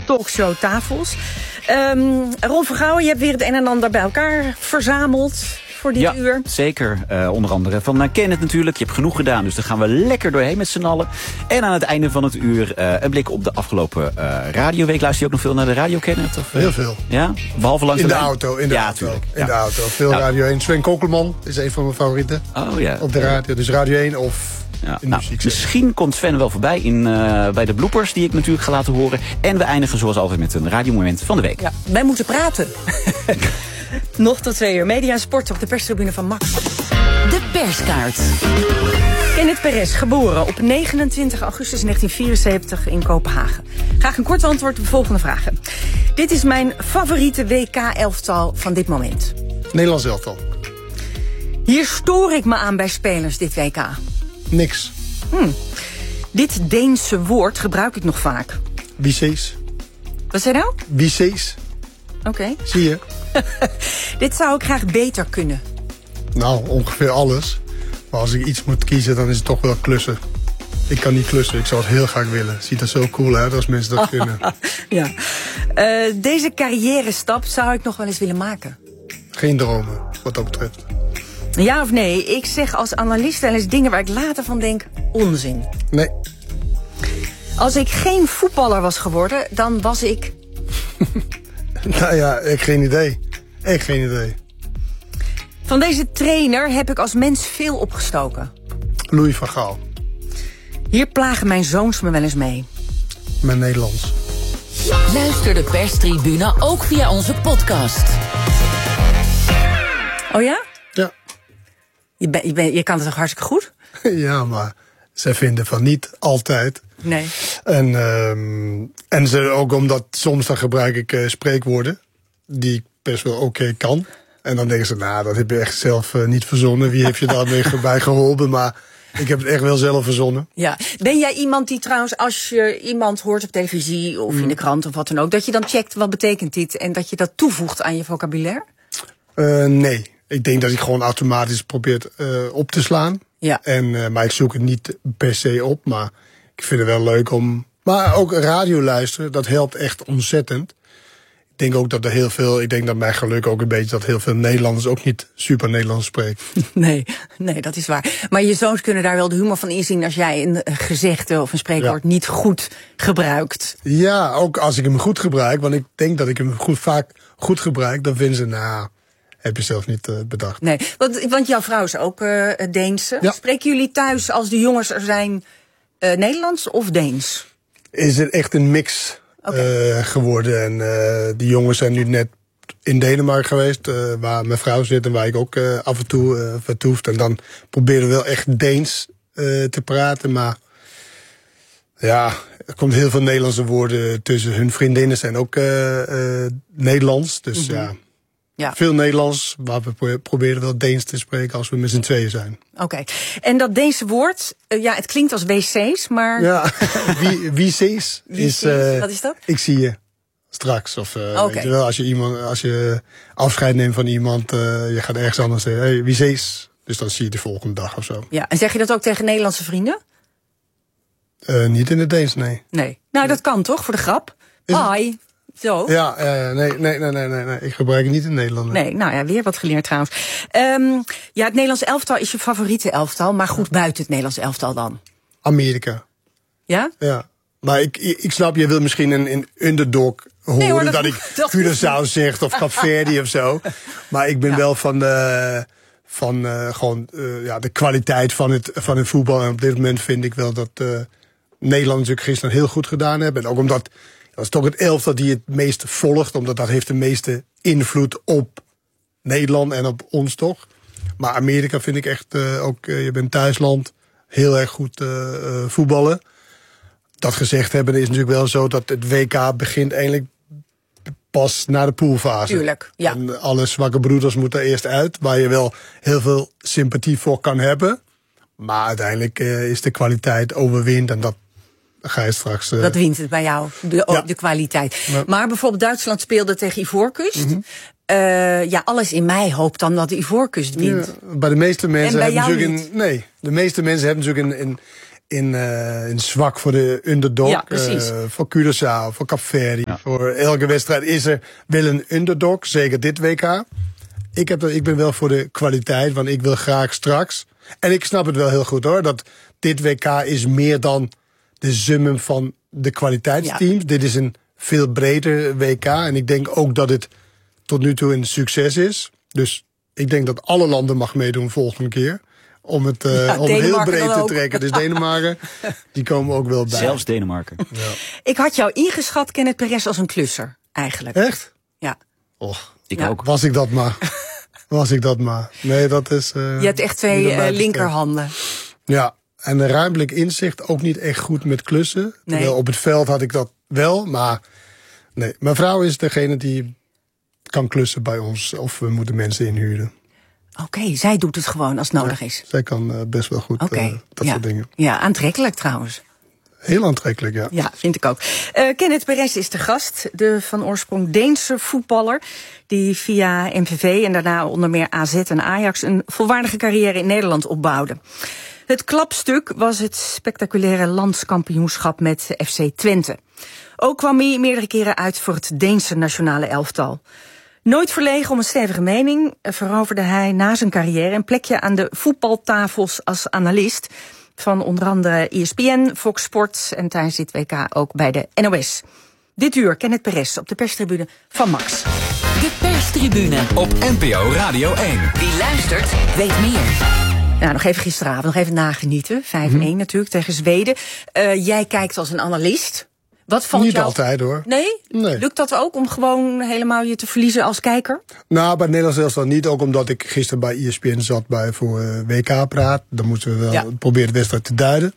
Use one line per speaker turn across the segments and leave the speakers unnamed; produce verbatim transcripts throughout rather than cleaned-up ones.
talkshowtafels. Um, Ron Vergouwen, je hebt weer het een en ander bij elkaar verzameld voor dit
ja,
uur.
Zeker. Uh, onder andere van uh, Kenneth natuurlijk. Je hebt genoeg gedaan, dus daar gaan we lekker doorheen met z'n allen. En aan het einde van het uur uh, een blik op de afgelopen uh, radioweek. Luister je ook nog veel naar de radio, Kenneth? Of, uh,
Heel veel.
Ja? Behalve langs
in
de,
de auto. In de
ja,
auto.
Tuurlijk,
in
ja.
de auto. Veel
nou,
Radio één. Sven Kokkelman is een van mijn favorieten.
Oh ja.
Op de radio. Dus Radio één of...
Ja, nou, misschien komt Sven wel voorbij in, uh, bij de bloopers die ik natuurlijk ga laten horen. En we eindigen zoals altijd met een radiomoment van de week.
Ja, wij moeten praten. Nog tot twee uur. Media en sport op de perstribune van Max.
De perskaart.
Kenneth Perez, geboren op negenentwintig augustus negentien vierenzeventig in Kopenhagen. Graag een kort antwoord op de volgende vragen. Dit is mijn favoriete W K-elftal van dit moment.
Nederlands elftal.
Hier stoor ik me aan bij spelers dit W K.
Niks.
Hmm. Dit Deense woord gebruik ik nog vaak.
Wc's.
Wat zei nou?
Wc's.
Oké. Okay.
Zie je?
Dit zou ik graag beter kunnen.
Nou, ongeveer alles. Maar als ik iets moet kiezen, dan is het toch wel klussen. Ik kan niet klussen, ik zou het heel graag willen. Ziet er zo cool uit als mensen dat kunnen.
Ja. Uh, deze carrière-stap zou ik nog wel eens willen maken.
Geen dromen, wat dat betreft.
Ja of nee? Ik zeg als analist wel eens dingen waar ik later van denk, onzin.
Nee.
Als ik geen voetballer was geworden, dan was ik...
Nou ja, ik geen idee. Ik geen idee.
Van deze trainer heb ik als mens veel opgestoken.
Louis van Gaal.
Hier plagen mijn zoons me wel eens mee.
Mijn Nederlands.
Luister de perstribune ook via onze podcast.
Oh ja?
Ja.
Je, ben, je, ben, je kan het toch hartstikke goed?
Ja, maar zij vinden van niet altijd.
Nee.
En, um, en ze, ook omdat soms dan gebruik ik uh, spreekwoorden die ik best wel oké okay kan. En dan denken ze, nou, dat heb je echt zelf uh, niet verzonnen. Wie heeft je daarmee bij geholpen? Maar ik heb het echt wel zelf verzonnen.
Ja. Ben jij iemand die trouwens, als je iemand hoort op televisie of mm. in de krant of wat dan ook, dat je dan checkt wat betekent dit en dat je dat toevoegt aan je vocabulaire?
Uh, nee. Ik denk dat ik gewoon automatisch probeer uh, op te slaan.
Ja.
En, uh, maar ik zoek het niet per se op. Maar ik vind het wel leuk om... Maar ook radio luisteren, dat helpt echt ontzettend. Ik denk ook dat er heel veel... Ik denk dat mijn geluk ook een beetje dat heel veel Nederlanders ook niet super Nederlands spreken.
Nee, nee, dat is waar. Maar je zoons kunnen daar wel de humor van inzien als jij een gezegde of een spreekwoord ja. niet goed gebruikt.
Ja, ook als ik hem goed gebruik. Want ik denk dat ik hem goed, vaak goed gebruik. Dan vinden ze, nou... Heb je zelf niet uh, bedacht.
Nee, want, want jouw vrouw is ook uh, Deense. Ja. Spreken jullie thuis, als de jongens er zijn, uh, Nederlands of Deens?
Is het echt een mix okay. uh, geworden. En uh, die jongens zijn nu net in Denemarken geweest, uh, waar mijn vrouw zit en waar ik ook uh, af en toe uh, vertoefd. En dan proberen we wel echt Deens uh, te praten. Maar ja, er komt heel veel Nederlandse woorden tussen. Hun vriendinnen zijn ook uh, uh, Nederlands. Dus mm-hmm. ja... Ja. Veel Nederlands, maar we proberen wel Deens te spreken als we met z'n tweeën zijn.
Oké. Okay. En dat Deense woord, uh, ja, het klinkt als wc's, maar...
Ja, wc's is... Uh,
Wat is dat?
Ik zie je straks. Of uh,
okay.
weet je wel, als je, iemand, als je afscheid neemt van iemand, uh, je gaat ergens anders zeggen, hey, wc's. Dus dan zie je de volgende dag of zo.
Ja, en zeg je dat ook tegen Nederlandse vrienden?
Uh, niet in het Deens, nee.
Nee. Nou, dat kan toch, voor de grap? Hi. Zo.
Ja, uh, nee, nee, nee, nee, nee, nee, ik gebruik het niet in Nederland.
Nee, nee nou ja, weer wat geleerd trouwens. Um, ja, het Nederlands elftal is je favoriete elftal, maar goed, buiten het Nederlands elftal dan?
Amerika.
Ja?
Ja. Maar ik, ik snap, je wil misschien een, een underdog horen nee, hoor, dat, dat ik Curaçao zegt of Kaapverdi of zo. Maar ik ben ja. wel van de, van uh, gewoon uh, ja, de kwaliteit van het, van het voetbal. En op dit moment vind ik wel dat uh, Nederland natuurlijk gisteren heel goed gedaan hebben. En ook omdat... Dat is toch het elftal die het meest volgt, omdat dat heeft de meeste invloed op Nederland en op ons toch. Maar Amerika vind ik echt, uh, ook uh, je bent thuisland, heel erg goed uh, uh, voetballen. Dat gezegd hebben is natuurlijk wel zo dat het W K begint eigenlijk pas na de poolfase.
Tuurlijk, ja.
En alle zwakke broeders moeten er eerst uit, waar je wel heel veel sympathie voor kan hebben. Maar uiteindelijk uh, is de kwaliteit overwint en dat ga je straks... Uh...
Dat wint het bij jou, de,
ja.
de kwaliteit.
Ja.
Maar bijvoorbeeld Duitsland speelde tegen Ivoorkust. Mm-hmm. Uh, ja, alles in mij hoopt dan dat de Ivoorkust wint.
Ja, bij de meeste mensen
en bij
hebben
jou
natuurlijk een... Nee, de meeste mensen hebben natuurlijk een, een, in, uh, in zwak voor de underdog.
Ja, precies.
Uh, voor Curaçao, voor Kaapverdi. Ja. Voor elke wedstrijd is er wel een underdog. Zeker dit W K. Ik, heb, ik ben wel voor de kwaliteit, want ik wil graag straks. En ik snap het wel heel goed hoor. Dat dit W K is meer dan de summum van de kwaliteitsteams. Ja. Dit is een veel breder W K. En ik denk ook dat het tot nu toe een succes is. Dus ik denk dat alle landen mag meedoen volgende keer. Om het uh, ja, om heel breed te trekken. Dus Denemarken, die komen ook wel bij.
Zelfs Denemarken.
Ja. Ik had jou ingeschat, Kenneth Perez, als een klusser, eigenlijk.
Echt?
Ja.
Och,
ik
ja.
ook.
Was ik dat maar. Was ik dat maar. Nee, dat is... Uh,
je hebt echt twee uh, linkerhanden.
Ja, en een ruimtelijk inzicht ook niet echt goed met klussen. Nee. Terwijl op het veld had ik dat wel, maar... Nee, mijn vrouw is degene die kan klussen bij ons. Of we moeten mensen inhuren.
Oké, okay, zij doet het gewoon als het nodig
ja,
is.
Zij kan uh, best wel goed okay, uh, dat
ja.
soort dingen.
Ja, aantrekkelijk trouwens.
Heel aantrekkelijk, ja.
Ja, vind ik ook. Uh, Kenneth Perez is de gast, de van oorsprong Deense voetballer, die via M V V en daarna onder meer A Z en Ajax een volwaardige carrière in Nederland opbouwde. Het klapstuk was het spectaculaire landskampioenschap met F C Twente. Ook kwam hij meerdere keren uit voor het Deense nationale elftal. Nooit verlegen om een stevige mening veroverde hij na zijn carrière een plekje aan de voetbaltafels als analist van onder andere E S P N, Fox Sports en tijdens dit W K ook bij de N O S. Dit uur Kenneth Perez op de perstribune van Max.
De perstribune
op N P O Radio één.
Wie luistert, weet meer.
Nou, nog even gisteravond, nog even nagenieten. vijf een hmm. natuurlijk tegen Zweden. Uh, jij kijkt als een analist. Wat valt
Niet
jou...
altijd hoor.
Nee? nee? Lukt dat ook om gewoon helemaal je te verliezen als kijker? Nou,
bij het Nederlands elftal niet. Ook omdat ik gisteren bij E S P N zat bij voor uh, W K-praat. Dan moeten we wel ja. proberen de wedstrijd te duiden.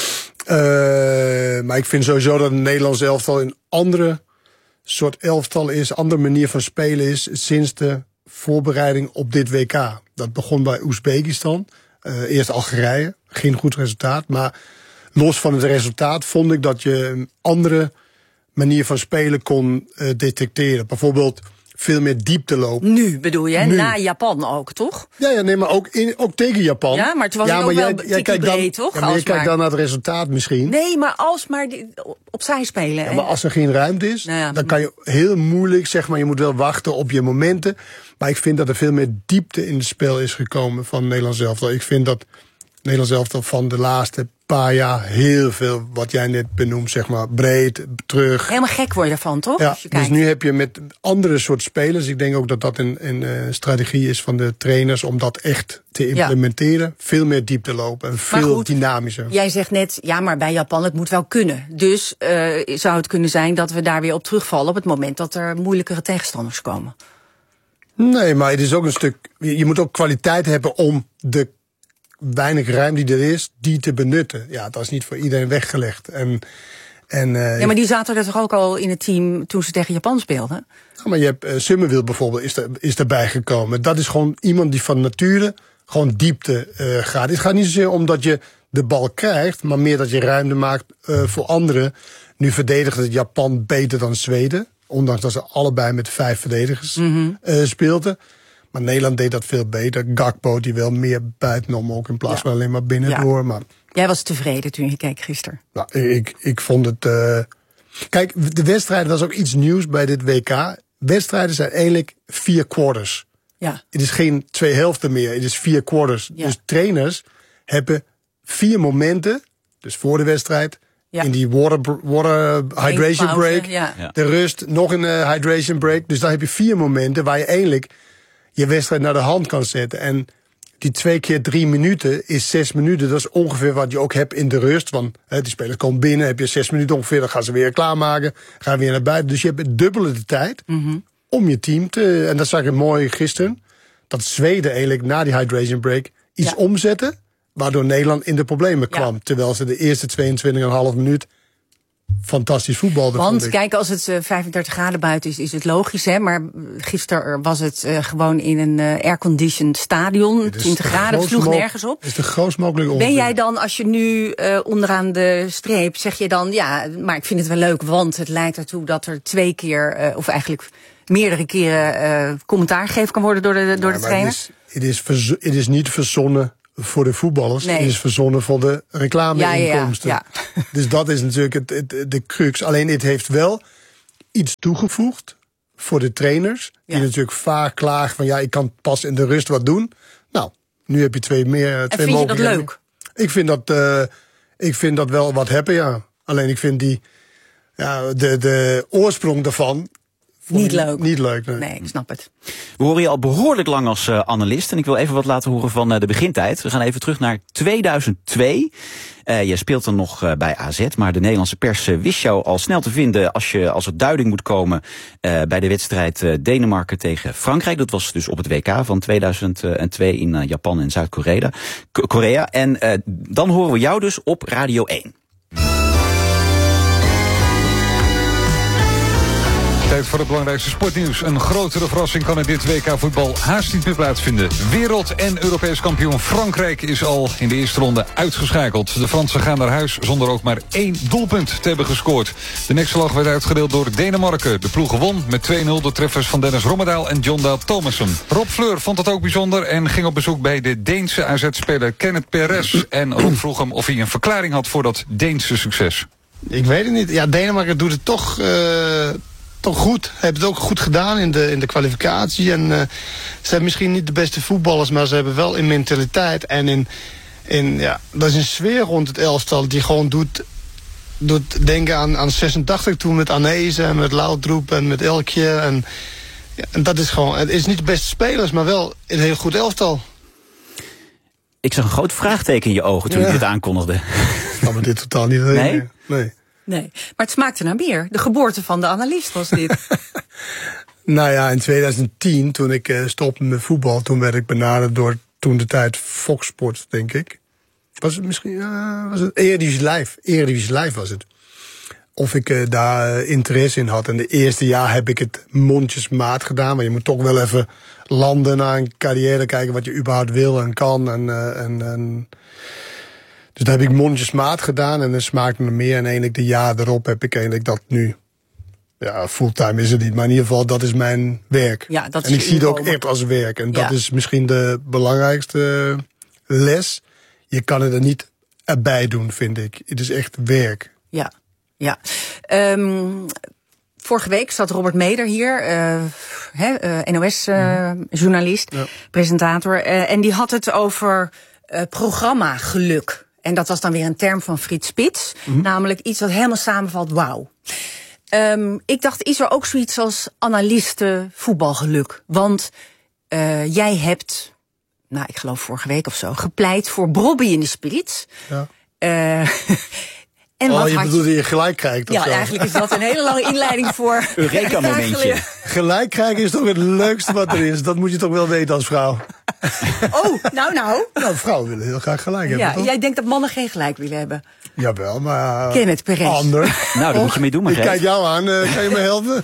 Uh, maar ik vind sowieso dat het Nederlands elftal een andere soort elftal is. Een andere manier van spelen is sinds de voorbereiding op dit W K. Dat begon bij Oezbekistan. Uh, eerst Algerije. Geen goed resultaat, maar... Los van het resultaat vond ik dat je een andere manier van spelen kon uh, detecteren. Bijvoorbeeld veel meer diepte lopen.
Nu bedoel je, nu. Na Japan ook, toch?
Ja, ja nee, maar ook, in, ook tegen Japan.
Ja, maar het was ja, ook wel jij, jij kijkt breed, toch?
Ja, maar je kijkt dan naar het resultaat misschien.
Nee, maar als maar die, opzij spelen.
Ja, maar als er geen ruimte is, nou ja, dan kan je heel moeilijk, zeg maar, je moet wel wachten op je momenten. Maar ik vind dat er veel meer diepte in het spel is gekomen van Nederland zelf. Ik vind dat Nederland elftal van de laatste paar jaar heel veel, wat jij net benoemt, zeg maar, breed, terug.
Helemaal gek word je ervan, toch?
Ja, je dus nu heb je met andere soort spelers, ik denk ook dat dat een, een uh, strategie is van de trainers om dat echt te implementeren. Ja. Veel meer diepte lopen en veel goed, dynamischer.
Jij zegt net, ja, maar bij Japan, het moet wel kunnen. Dus uh, zou het kunnen zijn dat we daar weer op terugvallen op het moment dat er moeilijkere tegenstanders komen?
Nee, maar het is ook een stuk, je moet ook kwaliteit hebben om de weinig ruimte die er is, die te benutten. Ja, dat is niet voor iedereen weggelegd. En, en, uh,
ja, maar die zaten er toch ook al in het team toen ze tegen Japan speelden?
Ja, maar je hebt uh, Summerville bijvoorbeeld is, er, is erbij gekomen. Dat is gewoon iemand die van nature gewoon diepte uh, gaat. Het gaat niet zozeer om dat je de bal krijgt, maar meer dat je ruimte maakt uh, voor anderen. Nu verdedigt het Japan beter dan Zweden. Ondanks dat ze allebei met vijf verdedigers mm-hmm. uh, speelden. Maar Nederland deed dat veel beter. Gakpo die wel meer buitenom ook in plaats ja. van alleen maar binnen ja. door. Maar
jij was tevreden toen je keek gisteren?
Nou, ik, ik vond het... Uh... Kijk, de wedstrijd was ook iets nieuws bij dit W K. Wedstrijden zijn eigenlijk vier quarters.
Ja.
Het is geen twee helften meer. Het is vier quarters. Ja. Dus trainers hebben vier momenten. Dus voor de wedstrijd. Ja. In die water, water hydration pauze, break. Ja. De rust, nog een uh, hydration break. Dus dan heb je vier momenten waar je eigenlijk je wedstrijd naar de hand kan zetten. En die twee keer drie minuten is zes minuten. Dat is ongeveer wat je ook hebt in de rust. Want hè, die spelers komen binnen, heb je zes minuten ongeveer. Dan gaan ze weer klaarmaken, gaan weer naar buiten. Dus je hebt het dubbele de tijd mm-hmm. om je team te... En dat zag ik mooi gisteren. Dat Zweden eigenlijk na die hydration break iets ja. omzetten. Waardoor Nederland in de problemen kwam. Ja. Terwijl ze de eerste tweeëntwintig komma vijf minuut fantastisch voetbal.
Want kijk, als het uh, vijfendertig graden buiten is, is het logisch, hè? Maar gisteren was het uh, gewoon in een uh, airconditioned stadion. twintig graden, het sloeg nergens op.
Het is de grootst mogelijke ongeveer.
Ben jij dan, als je nu uh, onderaan de streep, zeg je dan, ja, maar ik vind het wel leuk, want het leidt ertoe dat er twee keer, uh, of eigenlijk meerdere keren uh, commentaar gegeven kan worden door de, door
ja,
de trainer?
Het is, het, is verzo- het is niet verzonnen voor de voetballers.
Nee.
Het is verzonnen voor de reclameinkomsten.
Ja, ja, ja.
Dus dat is natuurlijk het, het, de crux. Alleen het heeft wel iets toegevoegd voor de trainers. Die
Ja.
natuurlijk vaak klagen van ja, ik kan pas in de rust wat doen. Nou, nu heb je twee meer
En
twee
vind je dat
mogelijkheden.
leuk?
Ik vind dat, uh, ik vind dat wel wat hebben, ja. Alleen ik vind die, ja, de, de oorsprong daarvan
Niet leuk.
Niet leuk, nee.
Nee, ik snap het.
We horen je al behoorlijk lang als uh, analist. En ik wil even wat laten horen van uh, de begintijd. We gaan even terug naar tweeduizend twee. Uh, je speelt dan nog uh, bij A Z. Maar de Nederlandse pers uh, wist jou al snel te vinden als, je, als er duiding moet komen uh, bij de wedstrijd uh, Denemarken tegen Frankrijk. Dat was dus op het W K van tweeduizend twee in uh, Japan en Zuid-Korea. Korea. En uh, dan horen we jou dus op Radio één.
Tijd voor het belangrijkste sportnieuws. Een grotere verrassing kan in dit W K-voetbal haast niet meer plaatsvinden. Wereld- en Europees kampioen Frankrijk is al in de eerste ronde uitgeschakeld. De Fransen gaan naar huis zonder ook maar één doelpunt te hebben gescoord. De nekslag werd uitgedeeld door Denemarken. De ploeg won met twee nul door treffers van Dennis Rommedaal en John Dahl Thomassen. Rob Fleur vond het ook bijzonder en ging op bezoek bij de Deense A Z-speler Kenneth Perez. En Rob vroeg hem of hij een verklaring had voor dat Deense succes.
Ik weet het niet. Ja, Denemarken doet het toch... Uh... toch goed. Hebben het ook goed gedaan in de, in de kwalificatie. En uh, ze hebben misschien niet de beste voetballers, maar ze hebben wel in mentaliteit en in, in ja, dat is een sfeer rond het elftal die gewoon doet, doet denken aan, aan zesentachtig toen met Anese en met Laudrup en met Elkje. En, ja, en dat is gewoon, het is niet de beste spelers, maar wel een heel goed elftal.
Ik zag een groot vraagteken in je ogen toen ja. je dit aankondigde.
Ik kan me dit totaal niet herinneren.
Nee?
Nee.
Nee, maar het smaakte naar bier. De geboorte van de analist was dit.
Nou ja, in tweeduizend tien, toen ik uh, stopte met voetbal, toen werd ik benaderd door toen de tijd Fox Sports, denk ik. Was het misschien, uh, was het Eredivisie Live? Eredivisie Live was het. Of ik uh, daar uh, interesse in had. En de eerste jaar heb ik het mondjesmaat gedaan. Maar je moet toch wel even landen naar een carrière, kijken wat je überhaupt wil en kan. En, uh, en, en dus daar heb ik mondjesmaat gedaan en dan smaakte me meer. En eigenlijk de jaar erop heb ik eigenlijk dat nu. Ja, fulltime is het niet, maar in ieder geval dat is mijn werk.
Ja, dat is
en ik zie het ook
inkomen.
echt als werk. En dat
Ja.
is misschien de belangrijkste les. Je kan het er niet erbij doen, vind ik. Het is echt werk.
Ja, ja. Um, vorige week zat Robert Meder hier, uh, he, uh, N O S-journalist, uh, ja. presentator. Uh, en die had het over uh, programma-geluk. En dat was dan weer een term van Frits Spits. Mm-hmm. Namelijk iets wat helemaal samenvalt, wauw. Um, ik dacht, is er ook zoiets als analisten voetbalgeluk? Want uh, jij hebt, nou ik geloof vorige week of zo, gepleit voor Brobby in de Spits.
Ja.
Uh, en
oh,
wat
je
had
bedoelt dat je gelijk krijgt?
Ja,
zo.
Eigenlijk is dat een hele lange inleiding voor...
Eureka-momentje.
Gelijk krijgen is toch het leukste wat er is. Dat moet je toch wel weten als vrouw.
Oh, nou nou.
Nou, vrouwen willen heel graag gelijk hebben,
Ja,
toch?
jij denkt dat mannen geen gelijk willen hebben.
Jawel, maar...
Kenneth Perez.
Ander.
Nou, daar moet je mee doen, maar
Ik kijk jou aan, uh, kan je me helpen?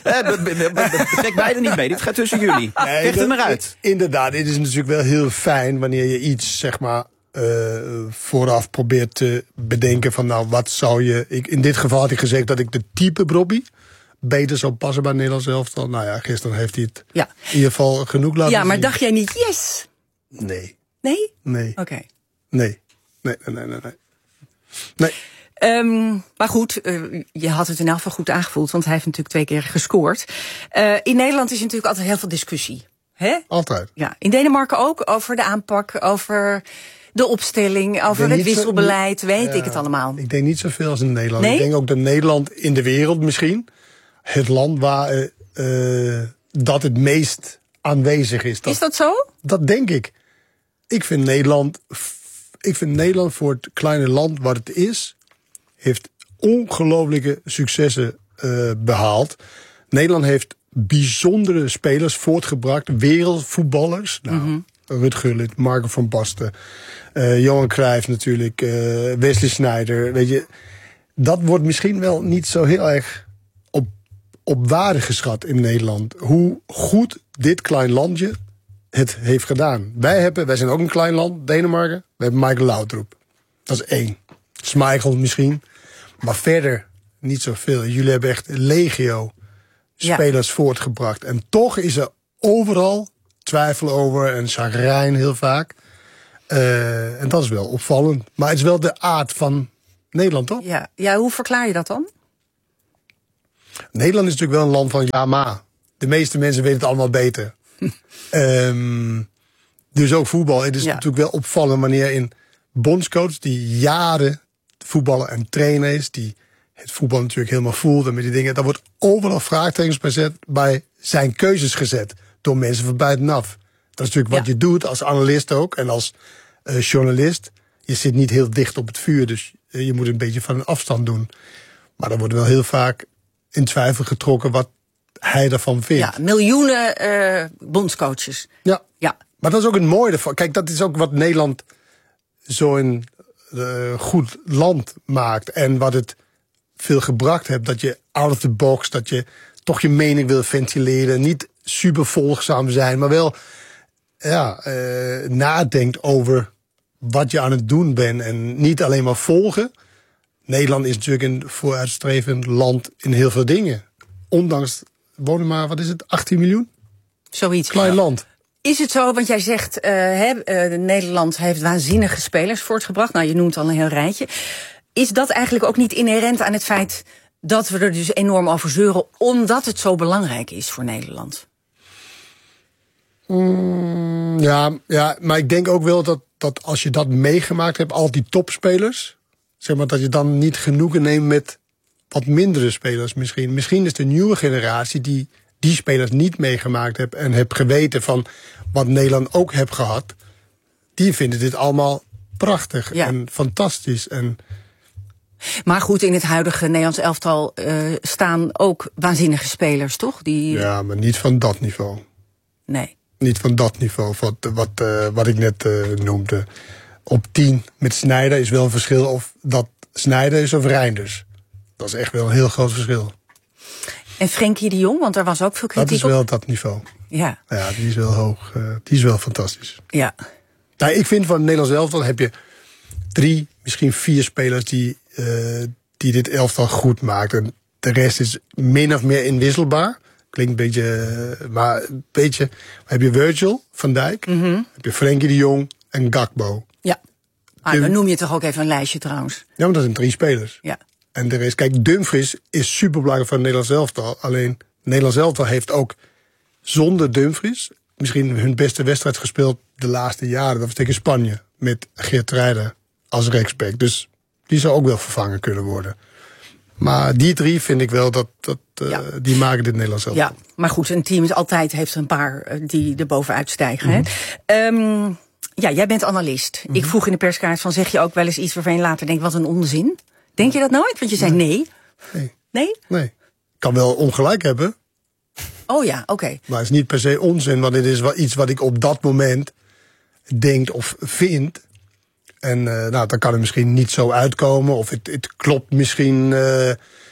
Trek mij er niet mee, dit gaat tussen jullie.
Nee,
Vecht het maar uit.
Inderdaad, het is natuurlijk wel heel fijn wanneer je iets, zeg maar, uh, vooraf probeert te bedenken van, nou, wat zou je... Ik, in dit geval had ik gezegd dat ik de type Brobby beter zou passen bij het Nederlands elftal. Nou ja, gisteren heeft hij het
Ja.
in ieder geval genoeg laten zien.
Ja, maar dacht jij niet, yes?
Nee.
Nee?
Nee.
Oké. Okay.
Nee. Nee, nee, nee, nee. nee. nee.
Um, maar goed, uh, je had het in elk geval goed aangevoeld, want hij heeft natuurlijk twee keer gescoord. Uh, in Nederland is natuurlijk altijd heel veel discussie. Hè?
Altijd.
Ja, in Denemarken ook, over de aanpak, over de opstelling, over het wisselbeleid, zo, weet ja, ik het allemaal.
Ik denk niet zoveel als in Nederland.
Nee?
Ik denk ook dat Nederland in de wereld misschien het land waar uh, uh, dat het meest aanwezig is. Dat,
is dat zo?
Dat denk ik. Ik vind Nederland, ik vind Nederland voor het kleine land wat het is, heeft ongelooflijke successen uh, behaald. Nederland heeft bijzondere spelers voortgebracht, wereldvoetballers. Nou, mm-hmm. Ruud Gullit, Marco van Basten, uh, Johan Cruijff natuurlijk, uh, Wesley Sneijder. Weet je, dat wordt misschien wel niet zo heel erg op, op waarde geschat in Nederland. Hoe goed dit klein landje het heeft gedaan. Wij hebben, wij zijn ook een klein land, Denemarken. We hebben Michael Laudrup. Dat is één. Schmeichel misschien. Maar verder niet zoveel. Jullie hebben echt legio spelers ja. voortgebracht. En toch is er overal twijfel over en chagrijn heel vaak. Uh, en dat is wel opvallend. Maar het is wel de aard van Nederland, toch?
Ja, ja, hoe verklaar je dat dan?
Nederland is natuurlijk wel een land van ja, maar. De meeste mensen weten het allemaal beter. um, dus ook voetbal. Het is ja. natuurlijk wel opvallend wanneer een bondscoach die jaren voetballen en trainen is, die het voetbal natuurlijk helemaal voelt en met die dingen, daar wordt overal vraagtekens bij, zet, bij zijn keuzes gezet door mensen van buitenaf. Dat is natuurlijk wat ja. je doet als analist ook en als uh, journalist. Je zit niet heel dicht op het vuur, dus uh, je moet een beetje van een afstand doen. Maar dan wordt wel heel vaak in twijfel getrokken wat hij daarvan vindt.
Ja, miljoenen uh, bondscoaches.
Ja.
ja,
maar dat is ook het mooie ervan. Kijk, dat is ook wat Nederland zo'n uh, goed land maakt. En wat het veel gebracht heeft, dat je out of the box, dat je toch je mening wil ventileren. Niet super volgzaam zijn, maar wel ja, uh, nadenkt over wat je aan het doen bent. En niet alleen maar volgen. Nederland is natuurlijk een vooruitstrevend land in heel veel dingen. Ondanks, wonen maar, wat is het, achttien miljoen?
Zoiets.
Klein land.
Is het zo, want jij zegt, uh, he, uh, Nederland heeft waanzinnige spelers voortgebracht. Nou, je noemt al een heel rijtje. Is dat eigenlijk ook niet inherent aan het feit dat we er dus enorm over zeuren, omdat het zo belangrijk is voor Nederland?
Mm, ja, ja, maar ik denk ook wel dat, dat als je dat meegemaakt hebt, al die topspelers, zeg maar dat je dan niet genoegen neemt met wat mindere spelers misschien. Misschien is de nieuwe generatie die die spelers niet meegemaakt heeft en heeft geweten van wat Nederland ook heeft gehad, die vinden dit allemaal prachtig ja. en fantastisch. En
maar goed, in het huidige Nederlands elftal uh, staan ook waanzinnige spelers, toch? Die,
ja, maar niet van dat niveau.
Nee.
Niet van dat niveau, wat, wat, uh, wat ik net uh, noemde. Op tien met Sneijder is wel een verschil of dat Sneijder is of Reinders. Dat is echt wel een heel groot verschil.
En Frenkie de Jong, want daar was ook veel kritiek op.
Dat is wel op dat niveau.
Ja.
Ja, die is wel hoog. Uh, die is wel fantastisch.
Ja.
Nou, ik vind van het Nederlands elftal heb je drie, misschien vier spelers die, uh, die dit elftal goed maken. En de rest is min of meer inwisselbaar. Klinkt een beetje, uh, maar een beetje. Heb je Virgil van Dijk, mm-hmm. heb je Frenkie de Jong en Gakpo.
Ja. Ah, dan noem je toch ook even een lijstje trouwens.
Ja, maar dat zijn drie spelers.
Ja.
En de rest, kijk, Dumfries is superbelangrijk voor het Nederlands elftal. Alleen, het Nederlands elftal heeft ook zonder Dumfries misschien hun beste wedstrijd gespeeld de laatste jaren. Dat was tegen Spanje, met Geertruida als rechtsback. Dus die zou ook wel vervangen kunnen worden. Maar die drie vind ik wel, dat, dat uh, ja. die maken dit Nederlands elftal.
Ja, maar goed, een team is altijd heeft een paar uh, die er bovenuit stijgen. Mm-hmm. Hè? Um, ja, jij bent analist. Mm-hmm. Ik vroeg in de perskaart van, zeg je ook wel eens iets waarvan je later denkt, wat een onzin? Denk je dat nooit? Want je zei nee.
Nee?
Nee?
Nee. Ik kan wel ongelijk hebben.
Oh ja, oké. Okay.
Maar het is niet per se onzin, want het is wel iets wat ik op dat moment denk of vind. En uh, nou, dan kan het misschien niet zo uitkomen, of het, het klopt misschien uh,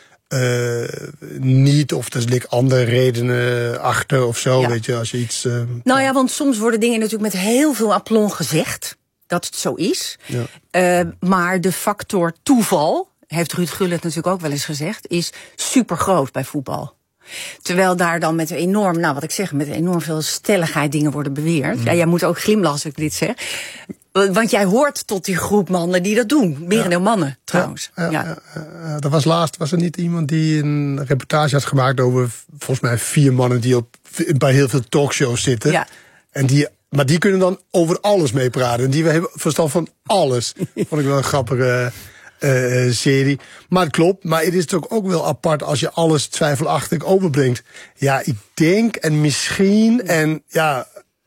uh, niet, of er liggen andere redenen achter of zo, ja. weet je, als je iets... Uh,
nou ja, want soms worden dingen natuurlijk met heel veel aplomb gezegd, dat het zo is. Ja. Uh, maar de factor toeval, heeft Ruud Gullit natuurlijk ook wel eens gezegd, is supergroot bij voetbal. Terwijl daar dan met enorm, nou wat ik zeg, met enorm veel stelligheid dingen worden beweerd. Mm. Ja, jij moet ook glimlachen als ik dit zeg. Want jij hoort tot die groep mannen die dat doen. Merendeel ja. mannen, trouwens.
Ja, ja, ja. Ja, er was laatst, was er niet iemand die een reportage had gemaakt over, volgens mij, vier mannen die op, bij heel veel talkshows zitten. Ja. En die, maar die kunnen dan over alles meepraten. En die hebben verstand van alles. Vond ik wel een grappige uh, serie. Maar het klopt, maar het is toch ook wel apart als je alles twijfelachtig overbrengt. Ja, ik denk en misschien en ja...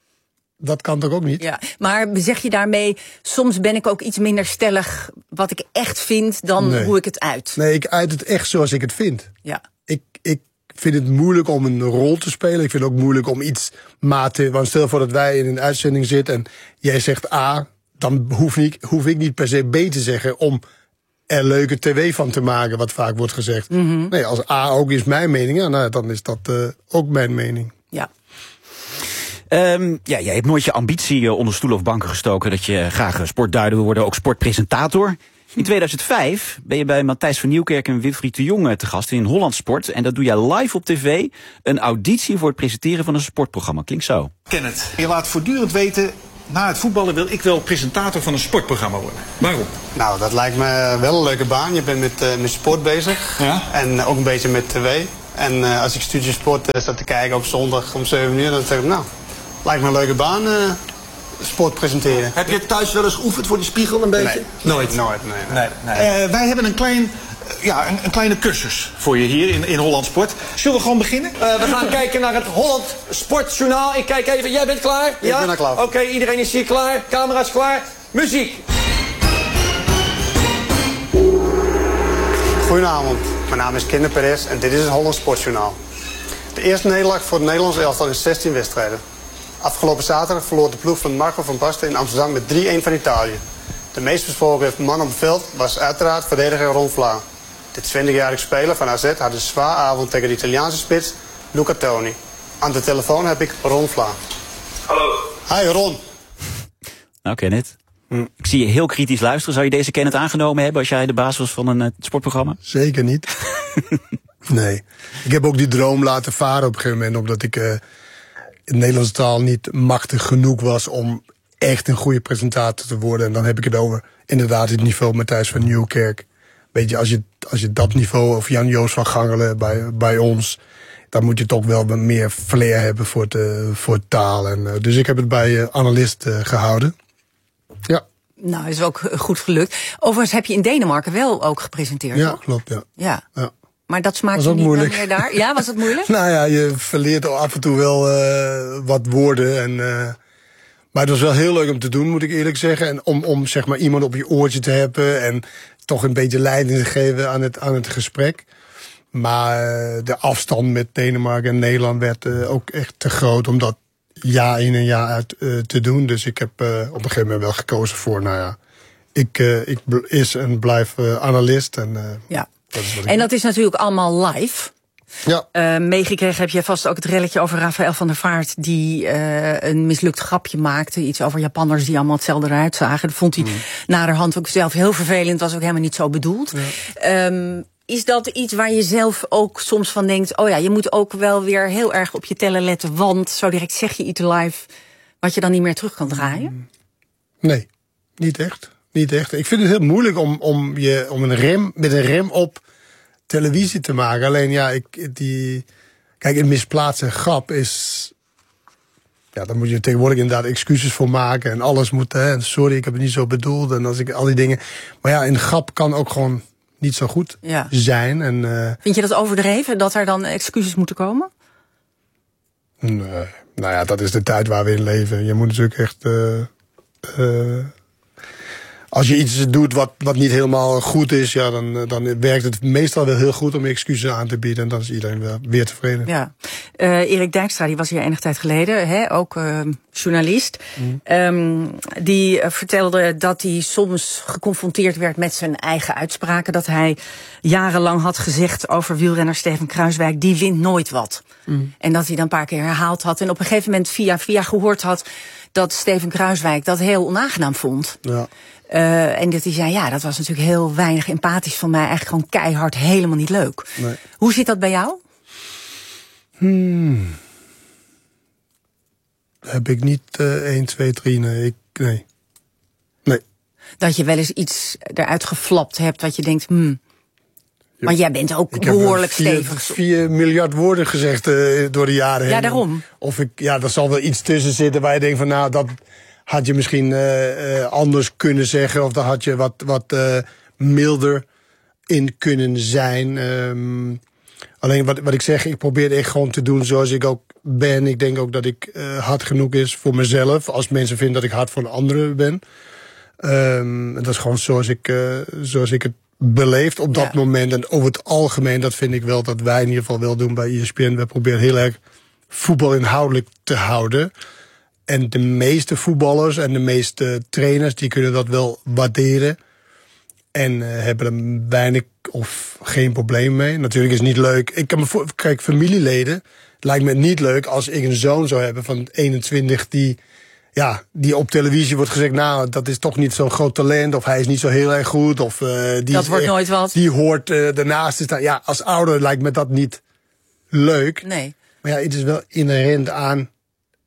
Dat kan toch ook niet?
Ja, maar zeg je daarmee, soms ben ik ook iets minder stellig wat ik echt vind dan nee. hoe ik het uit?
Nee, ik uit het echt zoals ik het vind.
Ja.
Ik, ik vind het moeilijk om een rol te spelen. Ik vind het ook moeilijk om iets mate. Want stel voor dat wij in een uitzending zitten en jij zegt A, dan hoef ik, hoef ik niet per se B te zeggen om er leuke tv van te maken, wat vaak wordt gezegd. Mm-hmm. Nee, als A ook is mijn mening, ja, nou, dan is dat uh, ook mijn mening.
Ja.
Um, ja, jij hebt nooit je ambitie onder stoelen of banken gestoken dat je graag sportduider wil worden, ook sportpresentator. In tweeduizend vijf ben je bij Matthijs van Nieuwkerk en Wilfried de Jong te gast in Holland Sport. En dat doe jij live op tv. Een auditie voor het presenteren van een sportprogramma. Klinkt zo.
Ken het. Je laat voortdurend weten na het voetballen wil ik wel presentator van een sportprogramma worden. Waarom?
Nou, dat lijkt me wel een leuke baan. Je bent met, uh, met sport bezig. Ja? En uh, ook een beetje met tv. En uh, als ik Studio Sport uh, sta te kijken op zondag om zeven uur, dan zeg ik, nou, lijkt me een leuke baan, uh, sport presenteren.
Heb je thuis wel eens geoefend voor die spiegel een beetje?
Nee.
Nooit?
Nooit, nee. nee.
nee, nee. Uh, wij hebben een klein... Ja, een, een kleine cursus voor je hier in, in Holland Sport. Zullen we gewoon beginnen?
Uh, we gaan kijken naar het Holland Sportjournaal. Ik kijk even, jij bent klaar?
Ik ja? ben er klaar.
Oké, okay, iedereen is hier klaar. Camera's klaar. Muziek.
Goedenavond, mijn naam is Kinder Perez en dit is het Holland Sportjournaal. De eerste nederlaag voor het Nederlands elftal in zestien wedstrijden. Afgelopen zaterdag verloor de ploeg van Marco van Basten in Amsterdam met drie-een van Italië. De meest besproken man op het veld was uiteraard verdediger Ron Vlaar. De twintigjarige speler van A Z had een zwaar avond tegen de Italiaanse spits Luca Toni. Aan de telefoon heb ik Ron Vlaar.
Hallo.
Hi Ron.
Nou Kenneth, hm. ik zie je heel kritisch luisteren. Zou je deze Kenneth aangenomen hebben als jij de baas was van een uh, sportprogramma?
Zeker niet. Nee. Ik heb ook die droom laten varen op een gegeven moment. Omdat ik uh, in de Nederlandse taal niet machtig genoeg was om echt een goede presentator te worden. En dan heb ik het over inderdaad het niveau Matthijs van Nieuwkerk. Weet je, als je, als je dat niveau, of Jan-Joos van Gangelen bij, bij ons, dan moet je toch wel wat meer flair hebben voor, de, voor taal. En, uh, dus ik heb het bij uh, analist uh, gehouden. Ja.
Nou, is ook goed gelukt. Overigens heb je in Denemarken wel ook gepresenteerd.
Ja,
toch?
klopt, ja.
Ja.
ja.
Maar dat smaakt je niet meer daar? Ja, was het moeilijk?
Nou ja, je verleert af en toe wel uh, wat woorden. En, uh, maar het was wel heel leuk om te doen, moet ik eerlijk zeggen. En om, om zeg maar iemand op je oortje te hebben en toch een beetje leiding te geven aan het, aan het gesprek. Maar uh, de afstand met Denemarken en Nederland werd uh, ook echt te groot om dat jaar in en jaar uit uh, te doen. Dus ik heb uh, op een gegeven moment wel gekozen voor, nou ja, ik, uh, ik is en blijf uh, analist. En, uh,
ja.
dat is wat ik
en dat is natuurlijk allemaal live.
Ja.
Uh, meegekregen heb je vast ook het relletje over Rafael van der Vaart, die uh, een mislukt grapje maakte. Iets over Japanners die allemaal hetzelfde eruit zagen. Dat vond hij mm. naderhand ook zelf heel vervelend. Was ook helemaal niet zo bedoeld. Ja. Um, is dat iets waar je zelf ook soms van denkt, oh ja, je moet ook wel weer heel erg op je tellen letten, want zo direct zeg je iets live wat je dan niet meer terug kan draaien?
Nee, niet echt. Niet echt. Ik vind het heel moeilijk om, om, je, om een rem, met een rem op televisie te maken. Alleen ja, ik, die, kijk, een misplaatste grap is, ja, daar moet je tegenwoordig inderdaad excuses voor maken en alles moet, hè, sorry, ik heb het niet zo bedoeld en als ik al die dingen. Maar ja, een grap kan ook gewoon niet zo goed ja. zijn. En, uh,
vind je dat overdreven, dat er dan excuses moeten komen?
Nee, nou ja, dat is de tijd waar we in leven. Je moet natuurlijk echt Uh, uh, als je iets doet wat, wat niet helemaal goed is, ja, dan, dan werkt het meestal wel heel goed om excuses aan te bieden. En dan is iedereen weer, weer tevreden.
Ja. Uh, Erik Dijkstra, die was hier enige tijd geleden, hè, ook uh, journalist. Mm. Um, die uh, vertelde dat hij soms geconfronteerd werd met zijn eigen uitspraken. Dat hij jarenlang had gezegd over wielrenner Steven Kruijswijk, die wint nooit wat. Mm. En dat hij dan een paar keer herhaald had. En op een gegeven moment via via gehoord had dat Steven Kruijswijk dat heel onaangenaam vond. Ja. Uh, en dat hij zei, ja, dat was natuurlijk heel weinig empathisch van mij. Eigenlijk gewoon keihard, helemaal niet leuk. Nee. Hoe zit dat bij jou?
Hmm. Heb ik niet uh, één, twee, drie, nee. Ik, nee. Nee.
Dat je wel eens iets eruit geflapt hebt wat je denkt, hmm. Maar jij bent ook ik behoorlijk
vier,
stevig.
Vier miljard woorden gezegd uh, door de jaren heen.
Ja, daarom.
Of ik, ja, er zal wel iets tussen zitten waar je denkt van, nou, dat had je misschien uh, uh, anders kunnen zeggen. Of daar had je wat, wat uh, milder in kunnen zijn. Um, alleen wat, wat ik zeg, ik probeer echt gewoon te doen zoals ik ook ben. Ik denk ook dat ik uh, hard genoeg is voor mezelf. Als mensen vinden dat ik hard voor anderen ben. Um, dat is gewoon zoals ik, uh, zoals ik het beleefd op dat ja. moment. En over het algemeen, dat vind ik wel dat wij in ieder geval wel doen bij E S P N. We proberen heel erg voetbal inhoudelijk te houden. En de meeste voetballers en de meeste trainers, die kunnen dat wel waarderen. En uh, hebben er weinig of geen probleem mee. Natuurlijk is het niet leuk. Ik kan me voor, kijk, familieleden, het lijkt me niet leuk als ik een zoon zou hebben van eenentwintig die, ja, die op televisie wordt gezegd, nou, dat is toch niet zo'n groot talent, of hij is niet zo heel erg goed, of uh, die
dat wordt
echt,
nooit wat.
Die hoort uh, daarnaast te staan. Ja, als ouder lijkt me dat niet leuk.
Nee.
Maar ja, het is wel inherent aan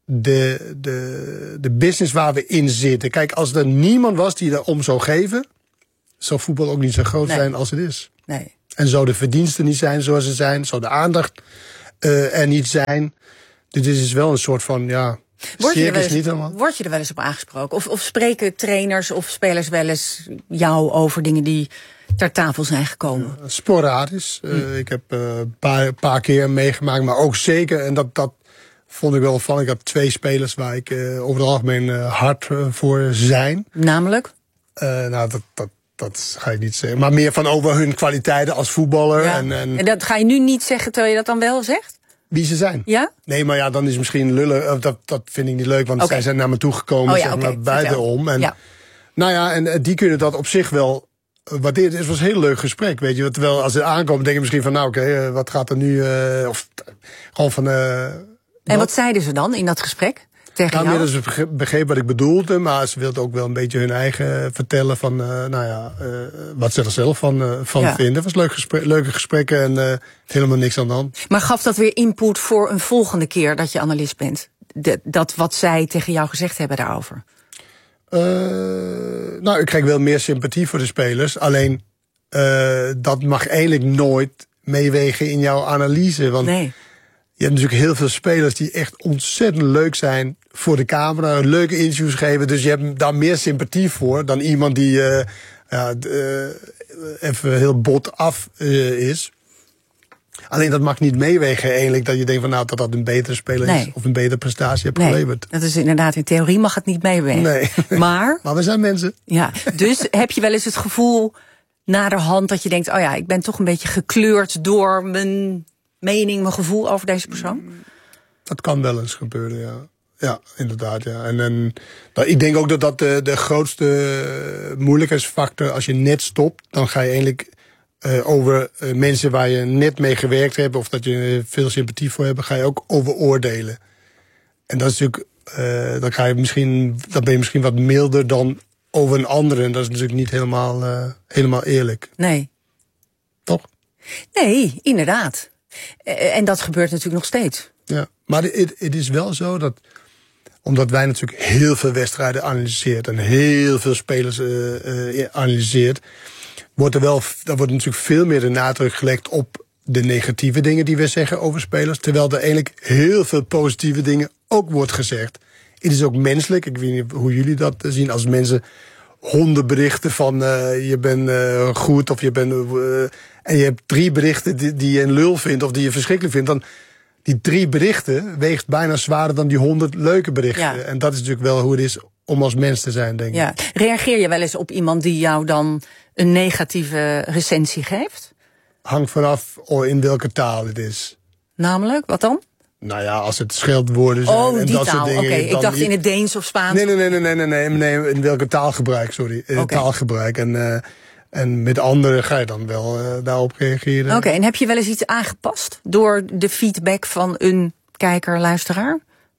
de, de, de business waar we in zitten. Kijk, als er niemand was die erom zou geven, zou voetbal ook niet zo groot nee. zijn als het is.
Nee.
En zou de verdiensten niet zijn zoals ze zijn, zou de aandacht uh, er niet zijn. Dit is wel een soort van, ja,
word je, er wel eens,
niet helemaal.
word je er wel eens op aangesproken? Of, of spreken trainers of spelers wel eens jou over dingen die ter tafel zijn gekomen? Ja,
sporadisch. Hm. Uh, ik heb een uh, paar, paar keer meegemaakt, maar ook zeker, en dat, dat vond ik wel van. Ik had twee spelers waar ik uh, over het algemeen uh, hard uh, voor zijn.
Namelijk?
Uh, nou, dat, dat, dat ga ik niet zeggen. Maar meer van over hun kwaliteiten als voetballer.
Ja.
En, en,
en dat ga je nu niet zeggen terwijl je dat dan wel zegt?
Wie ze zijn.
Ja?
Nee, maar ja, dan is het misschien lullen. Dat, dat vind ik niet leuk, want okay. zij zijn naar me toegekomen, oh, ja, zeg maar, okay. buitenom. En, ja. Nou ja, en die kunnen dat op zich wel waarderen. Het was een heel leuk gesprek, weet je. Terwijl als ze aankomen, denk je misschien van, nou oké, okay, wat gaat er nu? Uh, of gewoon van. Uh,
en wat? wat zeiden ze dan in dat gesprek? Tegen
nou, meer dat ze begreep wat ik bedoelde, maar ze wilden ook wel een beetje hun eigen vertellen van, uh, nou ja, uh, wat ze er zelf van, uh, van ja. vinden. Het was leuk gespre- leuke gesprekken en uh, helemaal niks aan de hand.
Maar gaf dat weer input voor een volgende keer dat je analist bent? De, dat wat zij tegen jou gezegd hebben daarover?
Uh, nou, ik krijg wel meer sympathie voor de spelers. Alleen, uh, dat mag eigenlijk nooit meewegen in jouw analyse. Want
nee.
Je hebt natuurlijk heel veel spelers die echt ontzettend leuk zijn voor de camera, leuke interviews geven. Dus je hebt daar meer sympathie voor dan iemand die uh, ja, uh, even heel bot af uh, is. Alleen dat mag niet meewegen eigenlijk dat je denkt van nou dat dat een betere speler nee. is of een betere prestatie hebt
nee,
geleverd.
Dat is inderdaad, in theorie mag het niet meewegen.
Nee.
Maar,
maar we zijn mensen.
Ja, dus heb je wel eens het gevoel naderhand dat je denkt, oh ja, ik ben toch een beetje gekleurd door mijn mening, mijn gevoel over deze persoon?
Dat kan wel eens gebeuren, ja. Ja, inderdaad, ja. En, en nou, ik denk ook dat dat de, de grootste moeilijkheidsfactor, als je net stopt, dan ga je eigenlijk uh, over uh, mensen waar je net mee gewerkt hebt, of dat je veel sympathie voor hebt, ga je ook over oordelen. En dat is natuurlijk, uh, dan ga je misschien, dan ben je misschien wat milder dan over een andere. En dat is natuurlijk niet helemaal, uh, helemaal eerlijk.
Nee.
Toch?
Nee, inderdaad. En dat gebeurt natuurlijk nog steeds.
Ja, maar het, het is wel zo dat, omdat wij natuurlijk heel veel wedstrijden analyseert en heel veel spelers uh, uh, analyseert, wordt er wel, daar wordt natuurlijk veel meer de nadruk gelegd op de negatieve dingen die we zeggen over spelers, terwijl er eigenlijk heel veel positieve dingen ook wordt gezegd. Het is ook menselijk, ik weet niet hoe jullie dat zien, als mensen honderd berichten van uh, je bent uh, goed of je bent uh, en je hebt drie berichten die, die je een lul vindt of die je verschrikkelijk vindt, dan die drie berichten weegt bijna zwaarder dan die honderd leuke berichten. Ja. En dat is natuurlijk wel hoe het is om als mens te zijn, denk ik.
Ja. Reageer je wel eens op iemand die jou dan een negatieve recensie geeft?
Hangt vanaf in welke taal het is.
Namelijk, wat dan?
Nou ja, als het scheldwoorden zijn
oh,
en
die
dat
taal.
soort dingen.
Oké, okay. Ik dacht in het Deens of Spaans.
Nee, nee, nee, nee, nee, nee, nee in welke taalgebruik, sorry. Okay. Taalgebruik. En, uh, en met anderen ga je dan wel uh, daarop reageren.
Oké, okay, en heb je wel eens iets aangepast door de feedback van een kijker, luisteraar?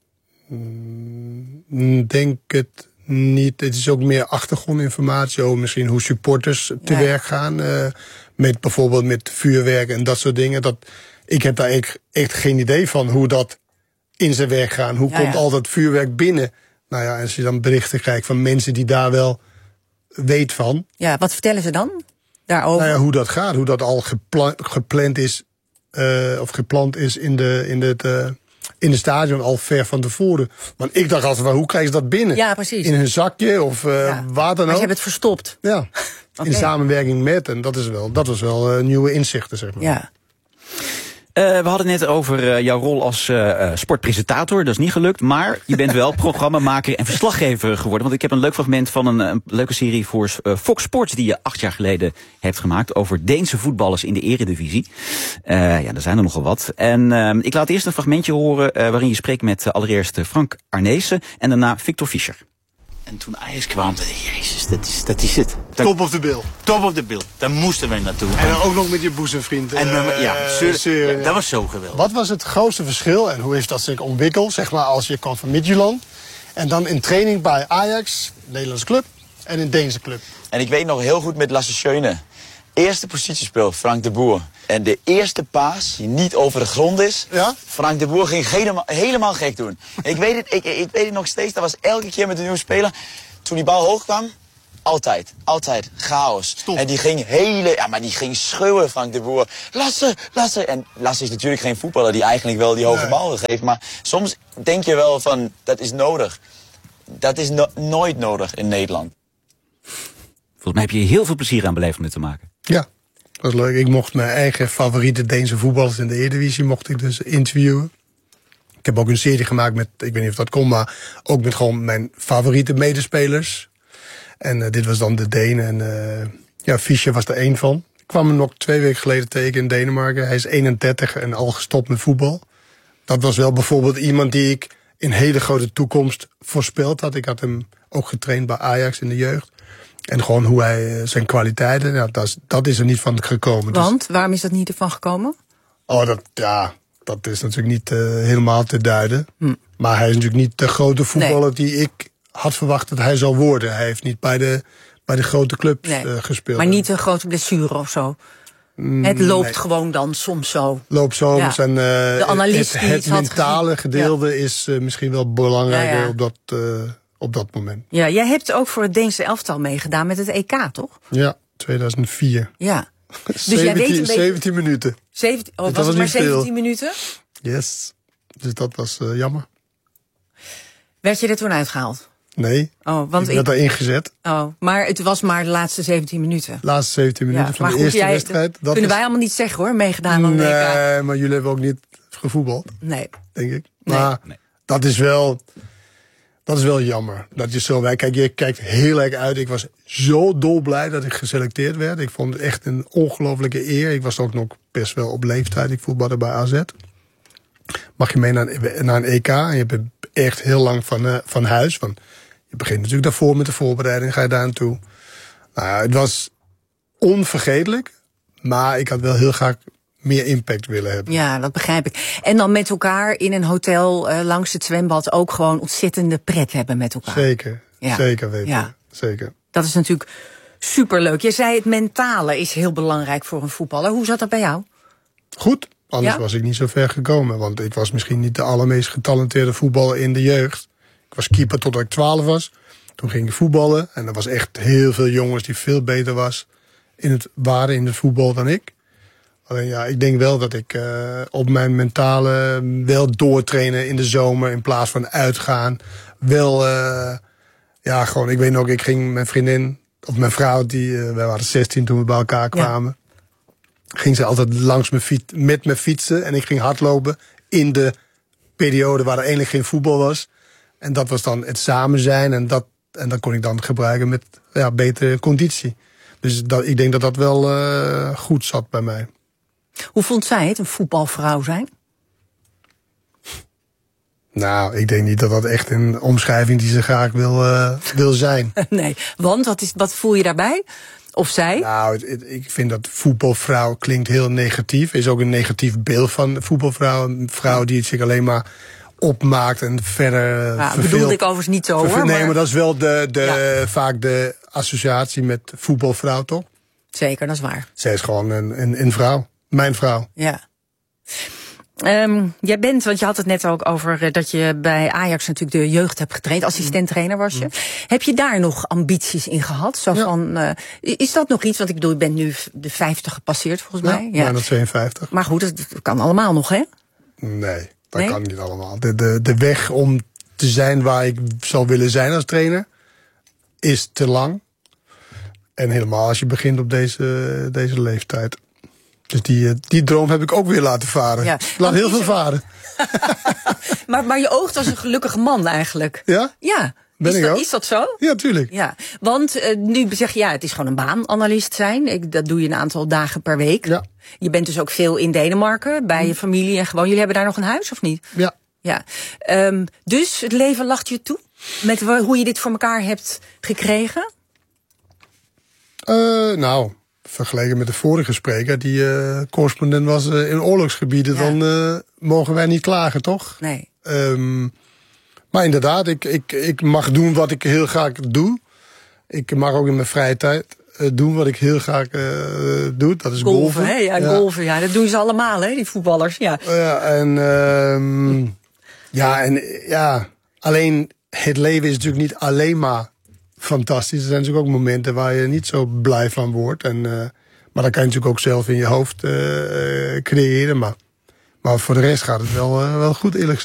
Mm, denk het niet. Het is ook meer achtergrondinformatie over misschien hoe supporters te ja. werk gaan. Uh, met bijvoorbeeld met vuurwerk en dat soort dingen. Dat, ik heb daar echt, echt geen idee van hoe dat in zijn werk gaat. Hoe ja, komt ja. al dat vuurwerk binnen? Nou ja, als je dan berichten krijgt van mensen die daar wel weet van.
Ja, wat vertellen ze dan daarover?
Nou ja, hoe dat gaat, hoe dat al gepla- gepland is, uh, of gepland is in de, in het, uh, in de stadion al ver van tevoren. Want ik dacht altijd, hoe krijgen ze dat binnen?
Ja, precies.
In hun zakje of uh, ja. waar dan ook.
Maar ze hebben het verstopt.
Ja, okay. In samenwerking met. En dat, is wel, dat was wel uh, nieuwe inzichten, zeg maar.
Ja.
Uh, we hadden net over uh, jouw rol als uh, sportpresentator. Dat is niet gelukt, maar je bent wel programmamaker en verslaggever geworden. Want ik heb een leuk fragment van een, een leuke serie voor uh, Fox Sports die je acht jaar geleden hebt gemaakt over Deense voetballers in de eredivisie. Uh, ja, er zijn er nogal wat. En uh, ik laat eerst een fragmentje horen uh, waarin je spreekt met uh, allereerst Frank Arnezen en daarna Victor Fischer.
En toen Ajax kwam, dacht ik, jezus, dat is, dat is het. Dat,
top of the bill.
Top of the bill. Daar moesten wij naartoe.
En dan ook nog met je boezemvriend.
En dan, uh, ja, Seur, ja, dat was zo geweldig.
Wat was het grootste verschil en hoe heeft dat zich ontwikkeld, zeg maar, als je kwam van Midtjylland en dan in training bij Ajax, Nederlandse club, en een Deense club?
En ik weet nog heel goed met Lasse Schöne. eerste positie speelt, Frank de Boer. En de eerste paas die niet over de grond is,
ja?
Frank de Boer ging helemaal, helemaal gek doen. ik, weet het, ik, ik weet het nog steeds, dat was elke keer met de nieuwe speler. Toen die bal hoog kwam, altijd, altijd chaos. Stop. En die ging hele, ja, maar die ging schreeuwen, Frank de Boer. Lasse, Lasse. En Lasse is natuurlijk geen voetballer die eigenlijk wel die hoge nee. bal geeft. Maar soms denk je wel van, dat is nodig. Dat is no- nooit nodig in Nederland.
Volgens mij heb je heel veel plezier aan beleefd om dit te maken.
Ja, dat was leuk. Ik mocht mijn eigen favoriete Deense voetballers in de Eredivisie mocht ik dus interviewen. Ik heb ook een serie gemaakt met, ik weet niet of dat kon, maar ook met gewoon mijn favoriete medespelers. En uh, dit was dan de Denen. En uh, ja, Fischer was er één van. Ik kwam hem nog twee weken geleden tegen in Denemarken. Hij is eenendertig en al gestopt met voetbal. Dat was wel bijvoorbeeld iemand die ik in hele grote toekomst voorspeld had. Ik had hem ook getraind bij Ajax in de jeugd. En gewoon hoe hij, uh, zijn kwaliteiten, ja, dat, is, dat is er niet van gekomen.
Want,
dus,
waarom is dat niet ervan gekomen?
Oh, dat, ja, dat is natuurlijk niet uh, helemaal te duiden. Hm. Maar hij is natuurlijk niet de grote voetballer nee. die ik had verwacht dat hij zou worden. Hij heeft niet bij de, bij de grote clubs nee. uh, gespeeld.
Maar niet een grote blessure of zo? Mm, het loopt nee. gewoon dan soms zo.
Loopt soms. Ja. En, uh, de
analist
het het mentale had gedeelte ja. is uh, misschien wel belangrijker ja, ja. op dat... Uh, op dat moment.
Ja, jij hebt ook voor het Deense elftal meegedaan met het E K, toch?
Ja, tweeduizend vier.
Ja.
Dus zeventien, jij weet een beetje... zeventien minuten.
zeventien, oh, was, was het maar zeventien veel. Minuten?
Yes. Dus dat was uh, jammer.
Werd je er toen uitgehaald?
Nee,
oh, want
ik werd
ik...
erin gezet.
Oh, maar het was maar de laatste zeventien minuten.
De laatste zeventien minuten ja, van de goed, eerste jij, wedstrijd. Dat
kunnen
was...
wij allemaal niet zeggen hoor, meegedaan aan
nee,
het E K.
Nee, maar jullie hebben ook niet gevoetbald.
Nee.
Denk ik.
Nee.
Maar nee. dat is wel... Dat is wel jammer. Dat je zo bij. Kijk, je kijkt heel erg uit. Ik was zo dolblij dat ik geselecteerd werd. Ik vond het echt een ongelofelijke eer. Ik was ook nog best wel op leeftijd. Ik voetbalde bij A Z. Mag je mee naar een, naar een E K. En je bent echt heel lang van, uh, van huis. Van, je begint natuurlijk daarvoor met de voorbereiding. Ga je daar naartoe. Nou, het was onvergetelijk. Maar ik had wel heel graag meer impact willen hebben.
Ja, dat begrijp ik. En dan met elkaar in een hotel uh, langs het zwembad ook gewoon ontzettende pret hebben met elkaar.
Zeker,
ja.
zeker weten.
Ja.
Zeker.
Dat is natuurlijk superleuk. Je zei het mentale is heel belangrijk voor een voetballer. Hoe zat dat bij jou?
Goed, anders
ja?
was ik niet zo ver gekomen. Want ik was misschien niet de allermeest getalenteerde voetballer in de jeugd. Ik was keeper totdat ik twaalf was. Toen ging ik voetballen. En er was echt heel veel jongens die veel beter was in het, waren in het voetbal dan ik. Alleen ja, ik denk wel dat ik uh, op mijn mentale wel doortrainen in de zomer in plaats van uitgaan. Wel, uh, ja, gewoon, ik weet nog, ik ging mijn vriendin, of mijn vrouw, die, uh, wij waren zestien toen we bij elkaar kwamen. Ja. Ging ze altijd langs me fiets, met me fietsen en ik ging hardlopen in de periode waar er eigenlijk geen voetbal was. En dat was dan het samen zijn en dat, en dat kon ik dan gebruiken met ja, betere conditie. Dus dat, ik denk dat dat wel uh, goed zat bij mij.
Hoe vond zij het, een voetbalvrouw zijn?
Nou, ik denk niet dat dat echt een omschrijving die ze graag wil, uh, wil zijn.
Nee, want wat, is, wat voel je daarbij? Of zij?
Nou, het, het, ik vind dat voetbalvrouw klinkt heel negatief. Er is ook een negatief beeld van voetbalvrouw. Een vrouw die het zich alleen maar opmaakt en verder uh,
ja, verveelt. Bedoelde ik overigens niet zo, hoor.
Nee, maar... maar dat is wel de, de, ja. vaak de associatie met voetbalvrouw, toch?
Zeker, dat is waar.
Zij is gewoon een, een, een vrouw. Mijn vrouw.
Ja. Um, jij bent, want je had het net ook over uh, dat je bij Ajax natuurlijk de jeugd hebt getraind. Assistent-trainer was je. Mm. Heb je daar nog ambities in gehad? Zo ja. van, uh, is dat nog iets? Want ik bedoel, je bent nu de vijftig gepasseerd volgens
ja,
mij.
Ja, bijna tweeënvijftig.
Maar goed, dat kan allemaal nog, hè?
Nee, dat nee? kan niet allemaal. De, de, de weg om te zijn waar ik zou willen zijn als trainer is te lang. En helemaal als je begint op deze, deze leeftijd. Dus die, die droom heb ik ook weer laten varen. Ja, ik laat heel veel varen.
maar, maar je oogt als een gelukkige man eigenlijk.
Ja?
Ja.
Ben
is,
ik
dat,
ook?
is dat zo?
Ja, tuurlijk.
Ja. Want uh, nu zeg je, ja, het is gewoon een baananalist zijn. Ik, dat doe je een aantal dagen per week.
Ja.
Je bent dus ook veel in Denemarken, bij je familie en gewoon. Jullie hebben daar nog een huis, of niet?
Ja.
Ja. Um, dus het leven lacht je toe? Met hoe je dit voor elkaar hebt gekregen?
Uh, nou... Vergeleken met de vorige spreker, die uh, correspondent was uh, in oorlogsgebieden, ja. dan uh, mogen wij niet klagen, toch?
Nee.
Um, maar inderdaad, ik, ik, ik mag doen wat ik heel graag doe. Ik mag ook in mijn vrije tijd uh, doen wat ik heel graag uh, doe. Dat is golven. golven.
Hè? Ja, ja, golven. Ja, dat doen ze allemaal, hè, die voetballers. Ja,
ja en um, ja, en ja, alleen het leven is natuurlijk niet alleen maar fantastisch. Er zijn natuurlijk ook momenten waar je niet zo blij van wordt. En, uh, maar dat kan je natuurlijk ook zelf in je hoofd uh, creëren. Maar, maar voor de rest gaat het wel, uh, wel goed, eerlijk gezegd.